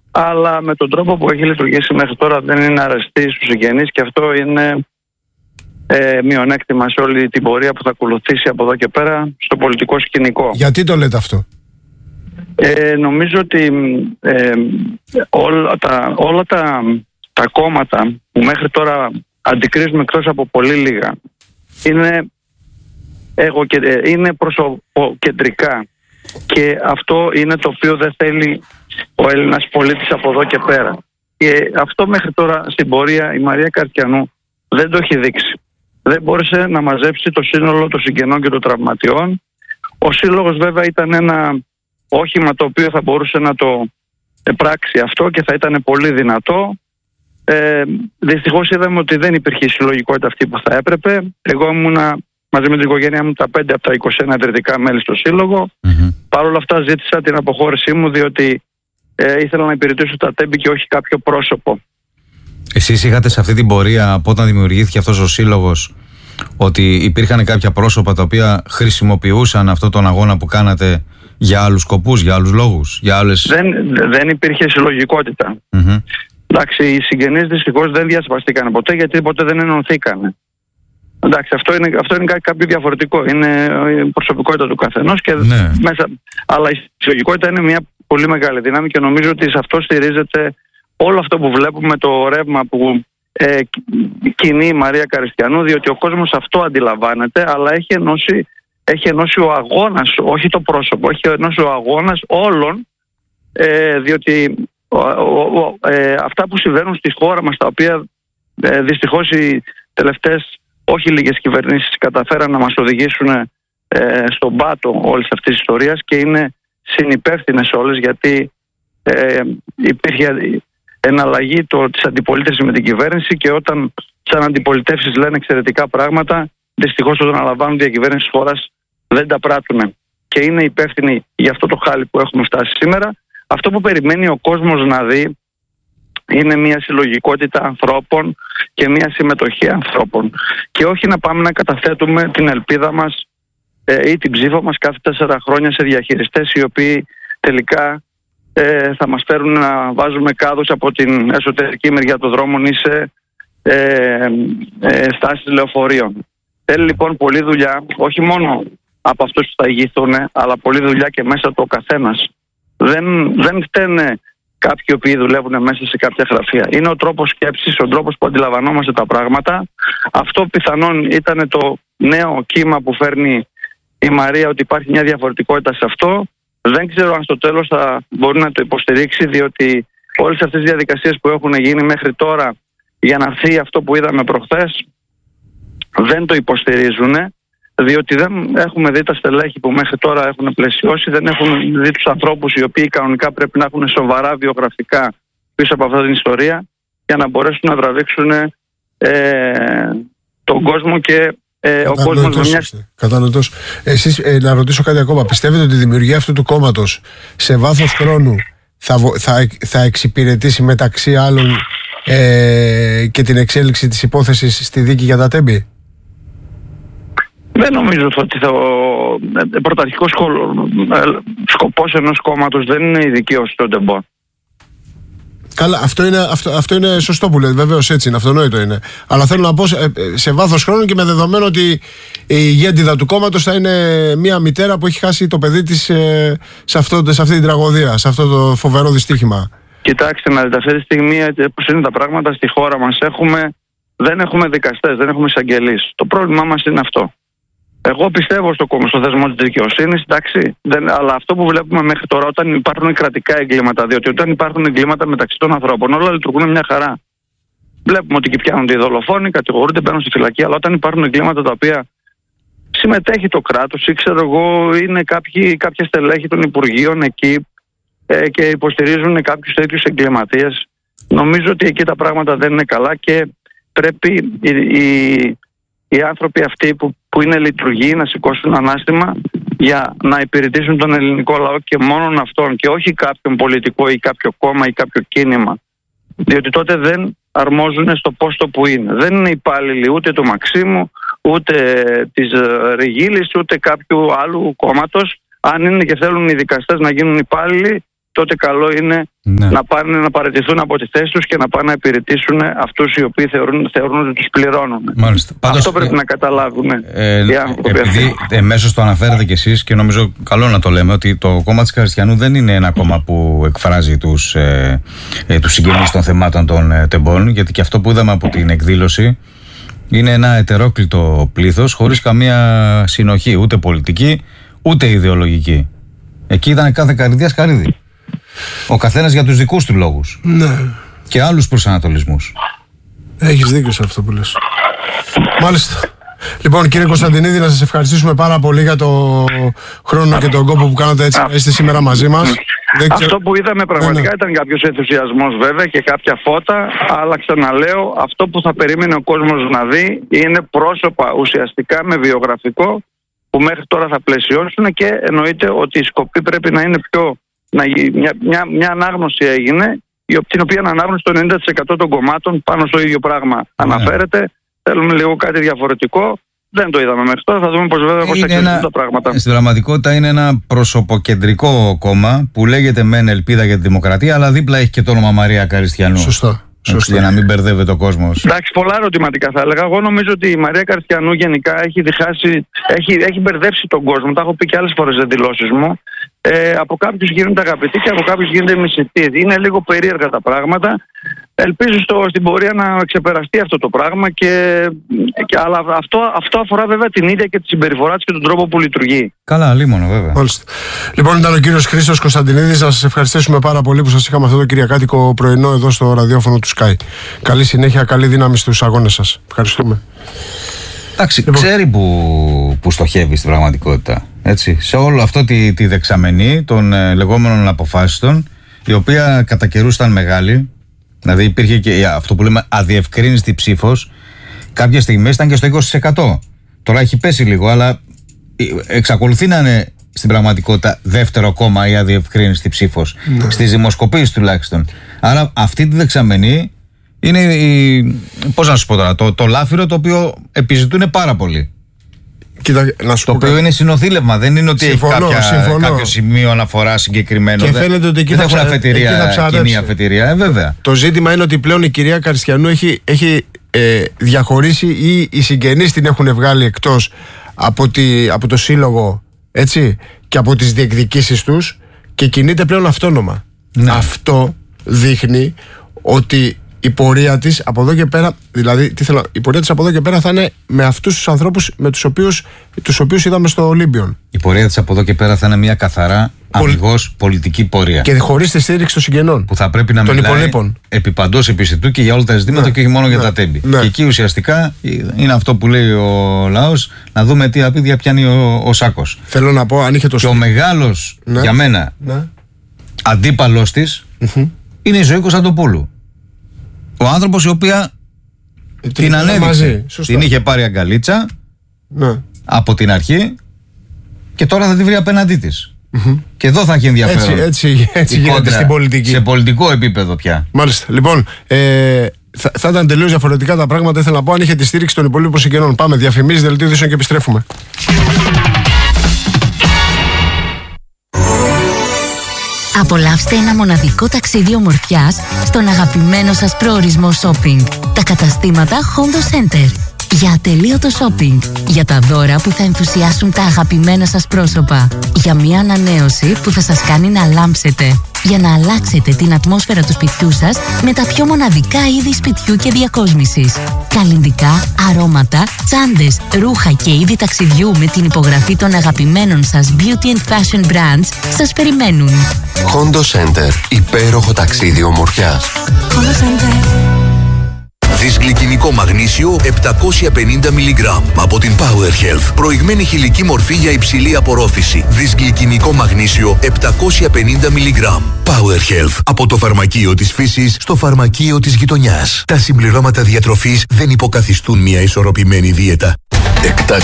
αλλά με τον τρόπο που έχει λειτουργήσει μέχρι τώρα δεν είναι αρεστή στους συγγενείς και αυτό είναι μειονέκτημα σε όλη την πορεία που θα ακολουθήσει από εδώ και πέρα στο πολιτικό σκηνικό. Γιατί το λέτε αυτό? Νομίζω ότι όλα τα κόμματα που μέχρι τώρα αντικρίζουμε εκτός από πολύ λίγα είναι προσωποκεντρικά, και αυτό είναι το οποίο δεν θέλει ο Έλληνας πολίτης από εδώ και πέρα. Και αυτό μέχρι τώρα στην πορεία η Μαρία Καριστιανού δεν το έχει δείξει. Δεν μπόρεσε να μαζέψει το σύνολο των συγγενών και των τραυματιών. Ο σύλλογος βέβαια ήταν ένα όχημα το οποίο θα μπορούσε να το πράξει αυτό και θα ήταν πολύ δυνατό. Δυστυχώς είδαμε ότι δεν υπήρχε η συλλογικότητα αυτή που θα έπρεπε. Εγώ ήμουνα μαζί με την οικογένειά μου τα 5 από τα 21 ιδρυτικά μέλη στο σύλλογο. Παρ' όλα αυτά ζήτησα την αποχώρησή μου, διότι ήθελα να υπηρετήσω τα τέμπη και όχι κάποιο πρόσωπο. Εσείς είχατε σε αυτή την πορεία, από όταν δημιουργήθηκε αυτός ο σύλλογος, ότι υπήρχαν κάποια πρόσωπα τα οποία χρησιμοποιούσαν αυτόν τον αγώνα που κάνατε για άλλους σκοπούς, για άλλους λόγους, για άλλες... Δεν υπήρχε συλλογικότητα. Εντάξει, οι συγγενείς δυστυχώς δεν διασπαστήκαν ποτέ, γιατί ποτέ δεν ενωθήκανε. Εντάξει, αυτό είναι κάτι κάποιο διαφορετικό. Είναι η προσωπικότητα του καθενός και αλλά η συλλογικότητα είναι μια πολύ μεγάλη δύναμη και νομίζω ότι σε αυτό στηρίζεται όλο αυτό που βλέπουμε, το ρεύμα που κινεί η Μαρία Καριστιανού, διότι ο κόσμος αυτό αντιλαμβάνεται, αλλά έχει ενώσει ο αγώνας, όχι το πρόσωπο, έχει ενώσει ο αγώνας όλων, διότι αυτά που συμβαίνουν στη χώρα μας, τα οποία δυστυχώς οι τελευταίες όχι λίγες κυβερνήσεις καταφέραν να μας οδηγήσουν στον πάτο όλης αυτής της ιστορίας και είναι συνυπεύθυνες όλες, γιατί υπήρχε εναλλαγή της αντιπολίτευσης με την κυβέρνηση και όταν σαν αντιπολιτεύσεις λένε εξαιρετικά πράγματα, δυστυχώς όταν αναλαμβάνουν διακυβέρνηση της χώρας δεν τα πράττουν και είναι υπεύθυνοι για αυτό το χάλι που έχουμε φτάσει σήμερα. Αυτό που περιμένει ο κόσμος να δει είναι μια συλλογικότητα ανθρώπων και μια συμμετοχή ανθρώπων και όχι να πάμε να καταθέτουμε την ελπίδα μας ή την ψήφο μας κάθε 4 χρόνια σε διαχειριστές οι οποίοι τελικά θα μας φέρουν να βάζουμε κάδους από την εσωτερική μεριά των δρόμων ή σε στάσεις λεωφορείων. Θέλει λοιπόν πολλή δουλειά, όχι μόνο από αυτούς που θα ηγηθούν, αλλά πολλή δουλειά και μέσα του ο καθένας. Δεν φταίνε κάποιοι οποίοι δουλεύουν μέσα σε κάποια γραφεία. Είναι ο τρόπος σκέψης, ο τρόπος που αντιλαμβανόμαστε τα πράγματα. Αυτό πιθανόν ήταν το νέο κύμα που φέρνει η Μαρία, ότι υπάρχει μια διαφορετικότητα σε αυτό. Δεν ξέρω αν στο τέλος θα μπορεί να το υποστηρίξει, διότι όλες αυτές οι διαδικασίες που έχουν γίνει μέχρι τώρα για να έρθει αυτό που είδαμε προχθές δεν το υποστηρίζουν, διότι δεν έχουμε δει τα στελέχη που μέχρι τώρα έχουν πλαισιώσει, δεν έχουν δει τους ανθρώπους οι οποίοι κανονικά πρέπει να έχουν σοβαρά βιογραφικά πίσω από αυτή την ιστορία για να μπορέσουν να τραβήξουν τον κόσμο και ο κόσμος με μια... Κατανοητός. Εσείς να ρωτήσω κάτι ακόμα. Πιστεύετε ότι η δημιουργία αυτού του κόμματος σε βάθος χρόνου θα εξυπηρετήσει μεταξύ άλλων και την εξέλιξη της υπόθεσης στη δίκη για τα τέμπη? Δεν νομίζω ότι πρωταρχικός σκοπός ενός κόμματος δεν είναι η δικαίωση των τεμπών. Καλά, αυτό είναι σωστό που λέτε, βεβαίως έτσι είναι, αυτονόητο είναι. Αλλά θέλω να πω σε βάθος χρόνου και με δεδομένο ότι η ηγέτιδα του κόμματος θα είναι μια μητέρα που έχει χάσει το παιδί της σε αυτή την τραγωδία, σε αυτό το φοβερό δυστύχημα. Κοιτάξτε, να δείτε, αυτή τη στιγμή όπως είναι τα πράγματα στη χώρα μας, δεν έχουμε δικαστές, δεν έχουμε εισαγγελείς. Το πρόβλημά μας είναι αυτό. Εγώ πιστεύω στο θεσμό της δικαιοσύνης, εντάξει, αλλά αυτό που βλέπουμε μέχρι τώρα, όταν υπάρχουν κρατικά εγκλήματα, διότι όταν υπάρχουν εγκλήματα μεταξύ των ανθρώπων, όλα λειτουργούν μια χαρά. Βλέπουμε ότι και πιάνονται οι δολοφόνοι, κατηγορούνται, μπαίνουν στη φυλακή, αλλά όταν υπάρχουν εγκλήματα τα οποία συμμετέχει το κράτος ή ξέρω εγώ, είναι κάποια στελέχη των υπουργείων εκεί και υποστηρίζουν κάποιους τέτοιους εγκληματίες, νομίζω ότι εκεί τα πράγματα δεν είναι καλά και πρέπει οι άνθρωποι αυτοί που είναι λειτουργοί να σηκώσουν ανάστημα για να υπηρετήσουν τον ελληνικό λαό και μόνον αυτόν και όχι κάποιον πολιτικό ή κάποιο κόμμα ή κάποιο κίνημα, διότι τότε δεν αρμόζουν στο πόστο που είναι. Δεν είναι υπάλληλοι ούτε του Μαξίμου, ούτε της Ριγίλης, ούτε κάποιου άλλου κόμματος. Αν είναι και θέλουν οι δικαστές να γίνουν υπάλληλοι, τότε καλό είναι να πάνε να παραιτηθούν από τη θέση τους και να πάνε να υπηρετήσουν αυτούς οι οποίοι θεωρούν ότι τους πληρώνουν. Μάλιστα. Αυτό πρέπει να καταλάβουν οι άνθρωποι. Επειδή εμέσως το αναφέρετε κι εσείς και νομίζω καλό να το λέμε, ότι το κόμμα της Καριστιανού δεν είναι ένα κόμμα που εκφράζει τους συγγενείς των θεμάτων των τεμπών, γιατί και αυτό που είδαμε από την εκδήλωση είναι ένα ετερόκλητο πλήθος χωρίς καμία συνοχή, ούτε πολιτική ούτε ιδεολογική. Εκεί ήταν κάθε καρδιάς καρύδι. Ο καθένας για τους δικούς του λόγους. Ναι. Και άλλους προσανατολισμούς. Έχεις δίκιο σε αυτό που λες. Μάλιστα. Λοιπόν, κύριε Κωνσταντινίδη, να σας ευχαριστήσουμε πάρα πολύ για το χρόνο και τον κόπο που κάνατε έτσι να είστε σήμερα μαζί μας. Αυτό που είδαμε πραγματικά ήταν κάποιος ενθουσιασμός βέβαια και κάποια φώτα, αλλά ξαναλέω, αυτό που θα περίμενε ο κόσμος να δει είναι πρόσωπα ουσιαστικά με βιογραφικό που μέχρι τώρα θα πλαισιώσουν, και εννοείται ότι η σκοπή πρέπει να είναι μια ανάγνωση έγινε, την οποία ανάγνωση το 90% των κομμάτων πάνω στο ίδιο πράγμα αναφέρεται. Θέλουμε λίγο κάτι διαφορετικό. Δεν το είδαμε μέχρι τώρα. Θα δούμε πώς θα εξελιχθούν τα πράγματα. Στην πραγματικότητα είναι ένα προσωποκεντρικό κόμμα που λέγεται μεν Ελπίδα για τη Δημοκρατία, αλλά δίπλα έχει και το όνομα Μαρία Καριστιανού. Σωστό. Για να μην μπερδεύεται ο κόσμος. Εντάξει, πολλά ερωτηματικά θα έλεγα. Εγώ νομίζω ότι η Μαρία Καριστιανού γενικά έχει μπερδέψει τον κόσμο. Τα έχω πει και άλλες φορές σε δηλώσεις μου. Από κάποιους γίνονται αγαπητοί και από κάποιους γίνονται μισητοί. Είναι λίγο περίεργα τα πράγματα. Ελπίζω στην πορεία να ξεπεραστεί αυτό το πράγμα, αλλά αυτό αφορά βέβαια την ίδια και τη συμπεριφορά της και τον τρόπο που λειτουργεί. Καλά, λίμωνο βέβαια. Μάλιστα. Λοιπόν, ήταν ο κύριος Χρήστος Κωνσταντινίδης. Να σας ευχαριστήσουμε πάρα πολύ που σας είχαμε αυτό το κυριακάτικο πρωινό εδώ στο ραδιόφωνο του Sky. Καλή συνέχεια, καλή δύναμη στους αγώνες σας. Ευχαριστούμε. Εντάξει, ξέρει που στοχεύει στην πραγματικότητα. Έτσι. Σε όλο αυτό τη δεξαμενή των λεγόμενων αποφάσεων, η οποία κατά καιρούς ήταν μεγάλη. Δηλαδή υπήρχε και αυτό που λέμε αδιευκρίνηστη ψήφος. Κάποιες στιγμές ήταν και στο 20%. Τώρα έχει πέσει λίγο, αλλά εξακολουθεί να είναι στην πραγματικότητα δεύτερο κόμμα η αδιευκρίνηστη ψήφος. Στις δημοσκοπήσεις τουλάχιστον. Άρα αυτή τη δεξαμενή είναι πώς να σου πω τώρα, το λάφυρο το οποίο επιζητούν πάρα πολύ. Κοίτα, να σου το οποίο είναι συνοθήλευμα, δεν είναι ότι έχει κάποιο σημείο αναφορά συγκεκριμένο. Και φαίνεται ότι εκεί δεν έχουν αφετηρία, κοινή αφετηρία, βέβαια. Το ζήτημα είναι ότι πλέον η κυρία Καριστιανού έχει διαχωρίσει, ή οι συγγενείς την έχουν βγάλει εκτός από το σύλλογο, έτσι, και από τις διεκδικήσεις τους, και κινείται πλέον αυτόνομα. Ναι. Αυτό δείχνει ότι η πορεία της από εδώ και πέρα, δηλαδή η πορεία της από εδώ και πέρα θα είναι με αυτούς τους ανθρώπους με τους οποίους είδαμε στο Ολύμπιον. Η πορεία της από εδώ και πέρα θα είναι μια καθαρά αμυγός πολιτική πορεία. Και χωρίς τη στήριξη των συγγενών. Που θα πρέπει να μιλάει επί παντός επιστητού και για όλα τα ζητήματα, και όχι μόνο για τα τέμπη. Και εκεί ουσιαστικά είναι αυτό που λέει ο λαός, να δούμε τι απίδια πιάνει ο Σάκος. Θέλω να πω, αν είχε το και ο μεγάλος για μένα αντίπαλος της είναι η Ζωή Κωνσταντοπούλου. Ο άνθρωπος η οποία την ανέδειξε. Την είχε πάρει αγκαλίτσα από την αρχή και τώρα θα τη βρει απέναντί της. Και εδώ θα έχει ενδιαφέρον. Έτσι γίνεται στην πολιτική. Σε πολιτικό επίπεδο πια. Μάλιστα. Λοιπόν, θα ήταν τελείως διαφορετικά τα πράγματα. Ήθελα να πω αν είχε τη στήριξη των υπολείπων συγγενών. Πάμε, διαφημίσεις, δελτίο ειδήσεων και επιστρέφουμε. Απολαύστε ένα μοναδικό ταξίδι ομορφιάς στον αγαπημένο σας προορισμό shopping. Τα καταστήματα Hondo Center. Για ατελείωτο shopping. Για τα δώρα που θα ενθουσιάσουν τα αγαπημένα σας πρόσωπα. Για μια ανανέωση που θα σας κάνει να λάμψετε. Για να αλλάξετε την ατμόσφαιρα του σπιτιού σας με τα πιο μοναδικά είδη σπιτιού και διακόσμησης. Καλλυντικά, αρώματα, τσάντες, ρούχα και είδη ταξιδιού με την υπογραφή των αγαπημένων σας beauty and fashion brands σας περιμένουν. Hondo Center. Υπέροχο ταξίδι ομορφιάς. Hondo Center. Δυσγλυκινικό μαγνήσιο 750 mg από την Power Health. Προηγμένη χηλική μορφή για υψηλή απορρόφηση. Δυσγλυκινικό μαγνήσιο 750 mg. Power Health. Από το φαρμακείο της φύσης στο φαρμακείο της γειτονιάς. Τα συμπληρώματα διατροφής δεν υποκαθιστούν μια ισορροπημένη δίαιτα.